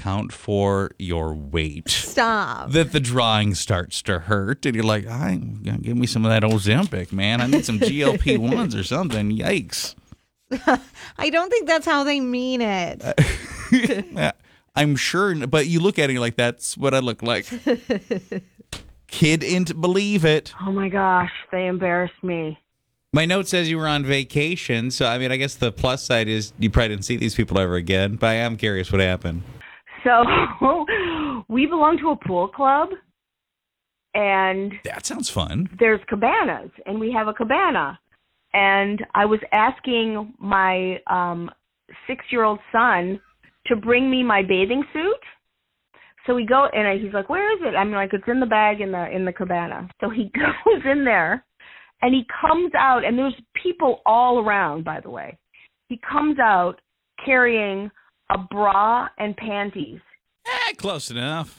account for your weight. Stop. That the drawing starts to hurt, and you're like, give me some of that Ozempic, man. I need some GLP-1s or something. Yikes. I don't think that's how they mean it. I'm sure, but you look at it, you're like, that's what I look like. Kid didn't believe it. Oh my gosh, they embarrassed me. My note says you were on vacation, so I mean, I guess the plus side is you probably didn't see these people ever again, but I am curious what happened. So we belong to a pool club, and That sounds fun. there's cabanas, and we have a cabana. And I was asking my 6-year-old son to bring me my bathing suit. So we go, and he's like, where is it? I'm like, it's in the bag in the cabana. So he goes in there, and he comes out, and there's people all around, by the way. He comes out carrying a bra and panties. Close enough.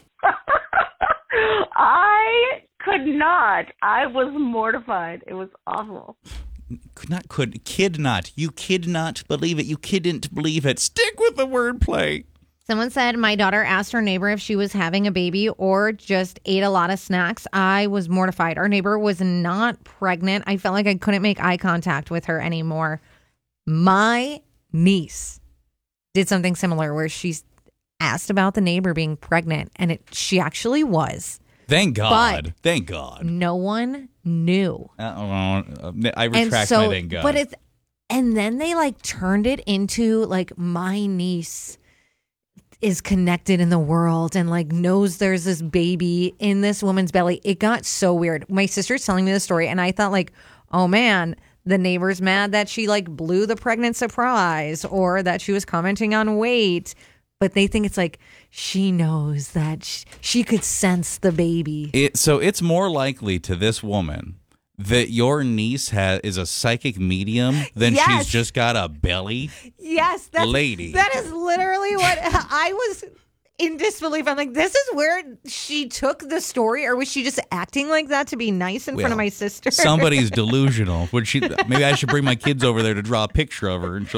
I could not. I was mortified. It was awful. You kid not believe it. You couldn't believe it. Stick with the wordplay. Someone said my daughter asked her neighbor if she was having a baby or just ate a lot of snacks. I was mortified. Our neighbor was not pregnant. I felt like I couldn't make eye contact with her anymore. My niece did something similar where she asked about the neighbor being pregnant, and she actually was. Thank God. But thank God. No one knew. I retract my thank God. And then they turned it into my niece is connected in the world and knows there's this baby in this woman's belly. It got so weird. My sister's telling me the story, and I thought oh man, the neighbor's mad that she blew the pregnant surprise or that she was commenting on weight. But they think it's she knows that she could sense the baby. So it's more likely to this woman that your niece is a psychic medium than she's just got a belly. Yes, lady. That is literally what I was in disbelief. I'm this is where she took the story, or was she just acting like that to be nice in front of my sister? Somebody's delusional. Maybe I should bring my kids over there to draw a picture of her, and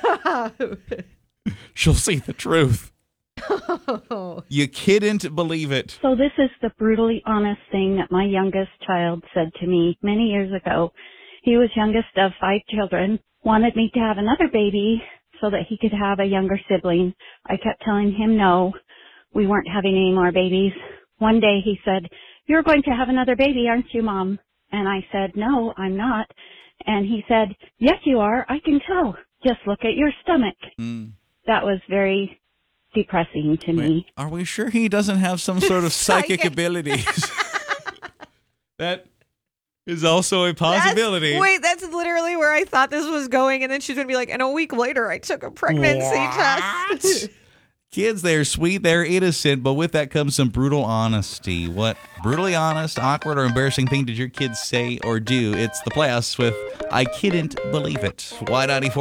she'll see the truth. You couldn't believe it. So this is the brutally honest thing that my youngest child said to me many years ago. He was youngest of 5 children, wanted me to have another baby so that he could have a younger sibling. I kept telling him no, we weren't having any more babies. One day he said, "You're going to have another baby, aren't you, Mom?" And I said, "No, I'm not." And he said, "Yes, you are. I can tell. Just look at your stomach." That was very depressing to me. Are we sure he doesn't have some sort of psychic abilities? That is also a possibility. That's literally where I thought this was going. And then she's going to be and a week later, I took a pregnancy test. Kids, they're sweet, they're innocent, but with that comes some brutal honesty. What brutally honest, awkward, or embarrassing thing did your kids say or do? It's the Playhouse with I Couldn't Believe It. Y94.